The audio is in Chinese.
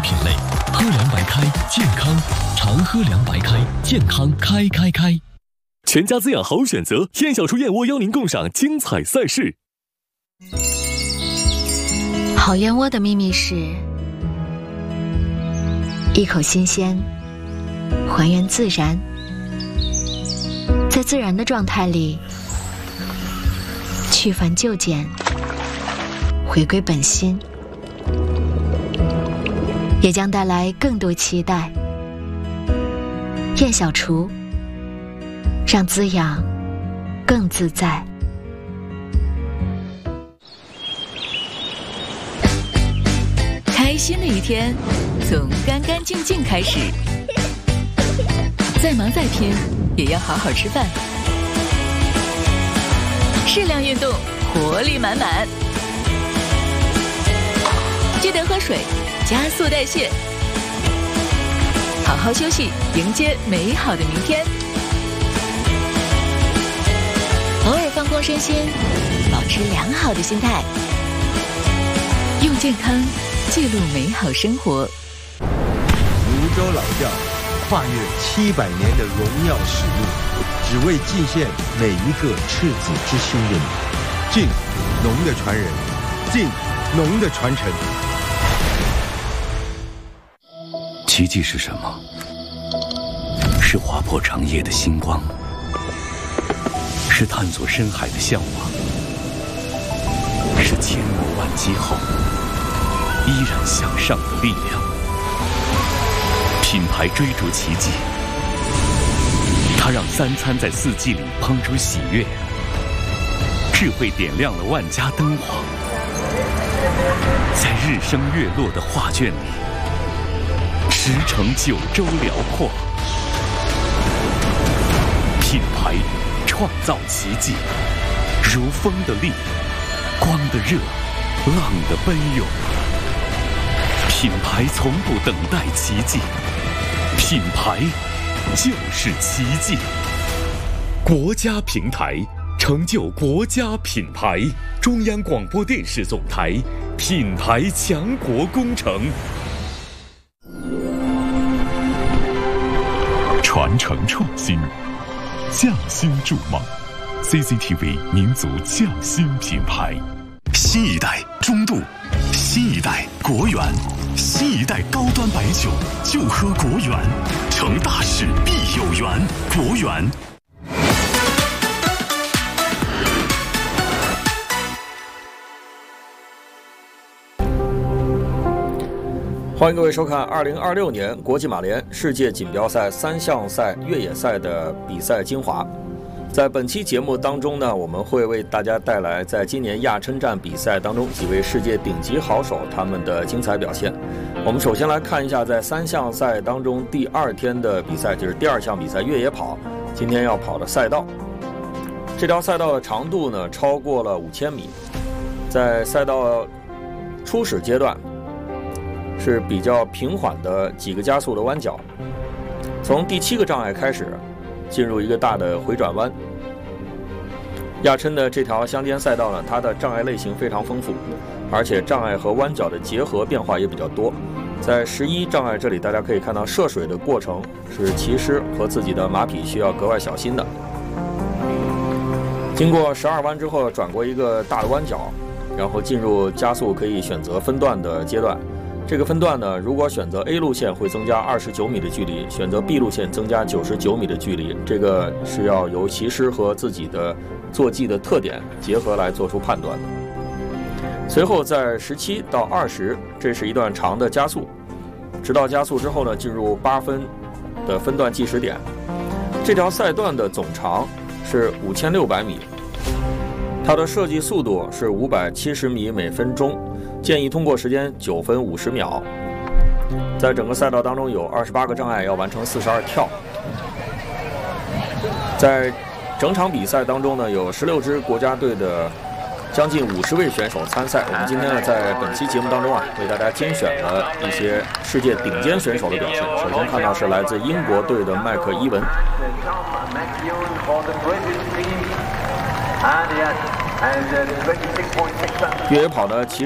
品类。喝凉白开，健康，常喝凉白开，健康开。全家滋养好选择，燕小厨燕窝邀您共赏精彩赛事。 好燕窝的秘密是一口新鲜，还原自然，在自然的状态里去繁就简，回归本心，也将带来更多期待。燕小厨，让滋养更自在。 开心的一天从干干净净开始，再忙再拼也要好好吃饭，适量运动，活力满满，记得喝水，加速代谢，好好休息，迎接美好的明天。偶尔放空身心，保持良好的心态，用健康记录美好生活。 泸州老窖跨越700年的荣耀使命，只为尽献每一个赤子之心的你。晋农的传人，晋农的传承。 奇迹是什么？是划破长夜的星光，是探索深海的向往，是千磨万击后依然向上的力量。品牌追逐奇迹，它让3餐在4季里烹出喜悦，智慧点亮了万家灯火，在日升月落的画卷里驰骋9州辽阔。品牌创造奇迹，如风的力，光的热，浪的奔涌。品牌从不等待奇迹，品牌就是奇迹。国家平台成就国家品牌，中央广播电视总台品牌强国工程。传承创新，匠心筑梦 ，CCTV 民族匠心品牌。新一代中度，新一代国源，新一代高端白酒就喝国源，成大事必有缘，国源。 欢迎各位收看2026年国际马联世界锦标赛3项赛越野赛的比赛精华。在本期节目当中呢，我们会为大家带来在今年亚琛站比赛当中几位世界顶级好手他们的精彩表现。我们首先来看一下在3项赛当中第2天的比赛，就是第2项比赛越野跑，今天要跑的赛道。这条赛道的长度呢超过了5000米，在赛道初始阶段是比较平缓的几个加速的弯角，从第7个障碍开始进入一个大的回转弯。亚琛的这条乡间赛道呢，它的障碍类型非常丰富，而且障碍和弯角的结合变化也比较多。在11障碍这里，大家可以看到涉水的过程是骑师和自己的马匹需要格外小心的。经过12弯之后，转过一个大的弯角，然后进入加速可以选择分段的阶段。这个分段呢，如果选择 A 路线会增加29米的距离，选择 B 路线增加99米的距离，这个是要由骑师和自己的坐骑的特点结合来做出判断的。随后在17到20，这是一段长的加速，直到加速之后呢，进入8分的分段计时点。这条赛段的总长是5600米，它的设计速度是570米每分钟，建议通过时间9分50秒。在整个赛道当中有28个障碍，要完成42跳。在整场比赛当中呢，有16支国家队的将近50位选手参赛。我们今天呢，在本期节目当中为大家精选了一些世界顶尖选手的表现。首先看到是来自英国队的麦克伊文。越野跑呢，其